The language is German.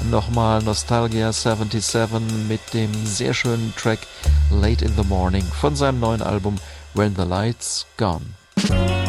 nochmal Nostalgia 77 mit dem sehr schönen Track Late in the Morning von seinem neuen Album When the Lights Gone.